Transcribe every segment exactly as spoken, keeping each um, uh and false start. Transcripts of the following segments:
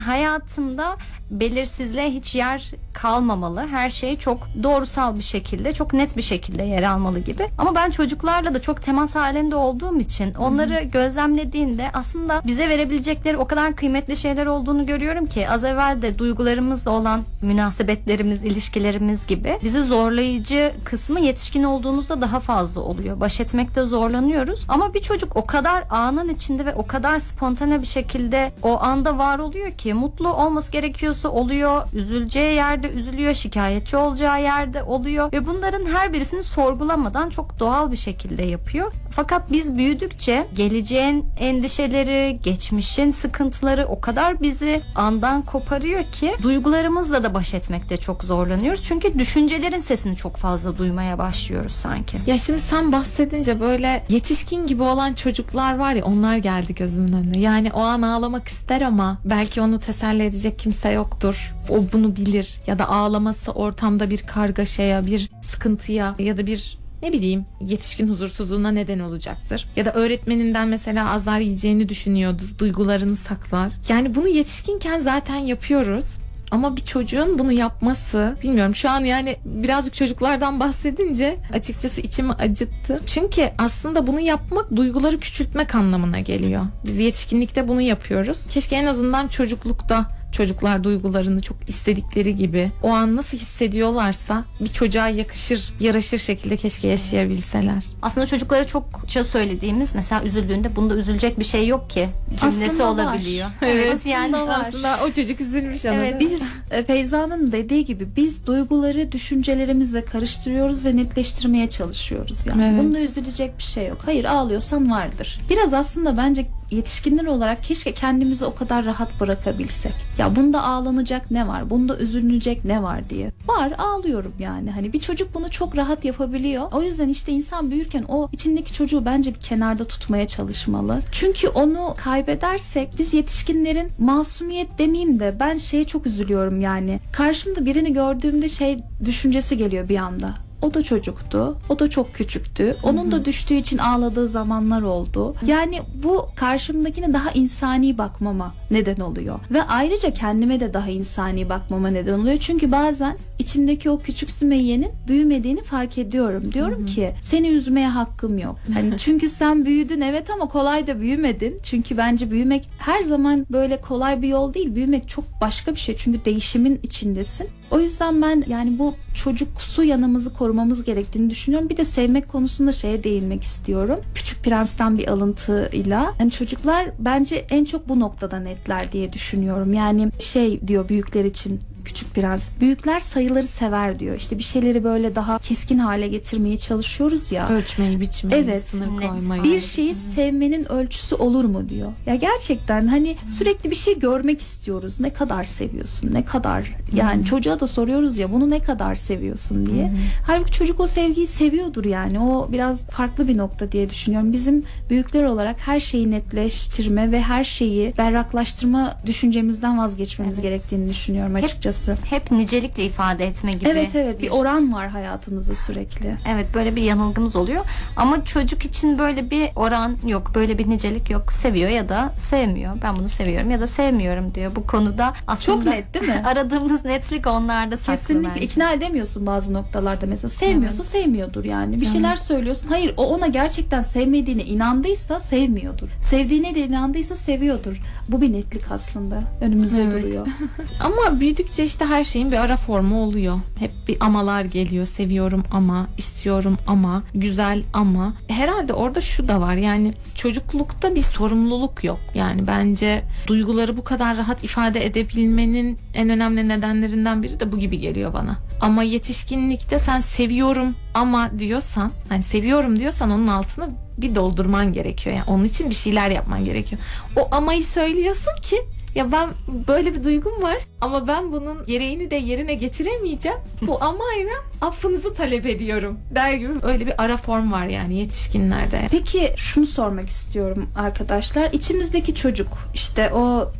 Hayatında belirsizliğe hiç yer kalmamalı. Her şey çok doğrusal bir şekilde, çok net bir şekilde yer almalı gibi. Ama ben çocuklarla da çok temas halinde olduğum için onları Hı-hı. gözlemlediğinde aslında bize verebilecekleri o kadar kıymetli şeyler olduğunu görüyorum ki, az evvel de duygularımızla olan münasebetlerimiz, ilişkilerimiz gibi bizi zorlayıcı kısmı yetişkin olduğumuzda daha fazla oluyor. Baş etmekte zorlanıyoruz. Ama bir çocuk o kadar anın içinde ve o kadar spontane bir şekilde o anda var oluyor ki, mutlu olması gerekiyorsa oluyor, üzüleceği yerde üzülüyor, şikayetçi olacağı yerde oluyor ve bunların her birisini sorgulamadan çok doğal bir şekilde yapıyor. Fakat biz büyüdükçe geleceğin endişeleri, geçmişin sıkıntıları o kadar bizi andan koparıyor ki duygularımızla da baş etmekte çok zorlanıyoruz. Çünkü düşüncelerin sesini çok fazla duymaya başlıyoruz sanki. Ya şimdi sen bahsedince böyle yetişkin gibi olan çocuklar var ya, onlar geldi gözümün önüne. Yani o an ağlamak ister ama belki onu teselli edecek kimse yoktur. O bunu bilir ya da ağlaması ortamda bir kargaşaya, bir sıkıntıya ya da bir ne bileyim yetişkin huzursuzluğuna neden olacaktır. Ya da öğretmeninden mesela azar yiyeceğini düşünüyordur. Duygularını saklar. Yani bunu yetişkinken zaten yapıyoruz. Ama bir çocuğun bunu yapması, bilmiyorum, şu an yani birazcık çocuklardan bahsedince açıkçası içimi acıttı. Çünkü aslında bunu yapmak duyguları küçültmek anlamına geliyor. Biz yetişkinlikte bunu yapıyoruz. Keşke en azından çocuklukta çocuklar duygularını çok istedikleri gibi o an nasıl hissediyorlarsa bir çocuğa yakışır, yaraşır şekilde keşke yaşayabilseler. Aslında çocuklara çokça söylediğimiz, mesela üzüldüğünde bunda üzülecek bir şey yok ki cümlesi aslında olabiliyor. Var. Evet, evet yani var. Aslında o çocuk üzülmüş ama. Evet, biz Feyza'nın dediği gibi biz duyguları düşüncelerimizle karıştırıyoruz ve netleştirmeye çalışıyoruz. Yani evet. Bunda üzülecek bir şey yok. Hayır, ağlıyorsan vardır. Biraz aslında bence yetişkinler olarak keşke kendimizi o kadar rahat bırakabilsek. Ya bunda ağlanacak ne var? Bunda üzülünecek ne var diye. Var, ağlıyorum yani. Hani bir çocuk bunu çok rahat yapabiliyor. O yüzden işte insan büyürken o içindeki çocuğu bence bir kenarda tutmaya çalışmalı. Çünkü onu kaybedersek biz yetişkinlerin, masumiyet demeyeyim de ben şeye çok üzülüyorum yani. Karşımda birini gördüğümde şey düşüncesi geliyor bir anda. O da çocuktu. O da çok küçüktü. Onun Hı-hı. da düştüğü için ağladığı zamanlar oldu. Yani bu karşımdakine daha insani bakmama neden oluyor. Ve ayrıca kendime de daha insani bakmama neden oluyor. Çünkü bazen içimdeki o küçük Sümeyye'nin büyümediğini fark ediyorum. Diyorum Hı-hı. ki seni üzmeye hakkım yok. Hani çünkü sen büyüdün evet ama kolay da büyümedin. Çünkü bence büyümek her zaman böyle kolay bir yol değil. Büyümek çok başka bir şey. Çünkü değişimin içindesin. O yüzden ben yani bu çocuksu yanımızı korumamız gerektiğini düşünüyorum. Bir de sevmek konusunda şeye değinmek istiyorum. Küçük Prens'ten bir alıntıyla. Yani çocuklar bence en çok bu noktada netler diye düşünüyorum. Yani şey diyor büyükler için Küçük Prens. Büyükler sayıları sever diyor. İşte bir şeyleri böyle daha keskin hale getirmeye çalışıyoruz ya. Ölçmeyi, biçmeyi, evet, sınır koymayı. Bir şeyi sevmenin ölçüsü olur mu diyor. Ya gerçekten hani sürekli bir şey görmek istiyoruz. Ne kadar seviyorsun? Ne kadar? Yani hmm. çocuğa da soruyoruz ya bunu ne kadar seviyorsun diye. Hmm. Halbuki çocuk o sevgiyi seviyordur yani. O biraz farklı bir nokta diye düşünüyorum. Bizim büyükler olarak her şeyi netleştirme ve her şeyi berraklaştırma düşüncemizden vazgeçmemiz evet. gerektiğini düşünüyorum açıkçası. Hep, hep nicelikle ifade etme gibi. Evet evet bir oran var hayatımızda sürekli. Evet, böyle bir yanılgımız oluyor. Ama çocuk için böyle bir oran yok. Böyle bir nicelik yok. Seviyor ya da sevmiyor. Ben bunu seviyorum ya da sevmiyorum diyor. Bu konuda aslında çok net değil mi? Aradığımız netlik onlarda saklı. Kesinlikle bence. İkna edemiyorsun bazı noktalarda mesela. Sevmiyorsa evet. sevmiyordur yani. Bir şeyler evet. söylüyorsun. Hayır, o ona gerçekten sevmediğine inandıysa sevmiyordur. Sevdiğine de inandıysa seviyordur. Bu bir netlik aslında. Önümüzde evet. duruyor. Ama büyüdükçe işte her şeyin bir ara formu oluyor. Hep bir amalar geliyor. Seviyorum ama, istiyorum ama, güzel ama. Herhalde orada şu da var. Yani çocuklukta bir sorumluluk yok. Yani bence duyguları bu kadar rahat ifade edebilmenin en önemli nedenlerinden biri de bu gibi geliyor bana. Ama yetişkinlikte sen seviyorum ama diyorsan, hani seviyorum diyorsan onun altına bir doldurman gerekiyor. Yani onun için bir şeyler yapman gerekiyor. O amayı söylüyorsun ki ya ben böyle bir duygum var ama ben bunun gereğini de yerine getiremeyeceğim. Bu amayla affınızı talep ediyorum der gibi öyle bir ara form var yani yetişkinlerde. Peki şunu sormak istiyorum arkadaşlar. İçimizdeki çocuk işte o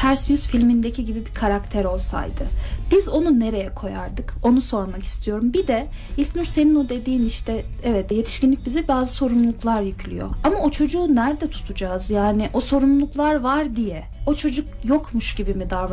Ters Yüz filmindeki gibi bir karakter olsaydı biz onu nereye koyardık? Onu sormak istiyorum. Bir de İlknur, senin o dediğin işte, evet, yetişkinlik bize bazı sorumluluklar yüklüyor. Ama o çocuğu nerede tutacağız? Yani o sorumluluklar var diye o çocuk yokmuş gibi mi davranacağız?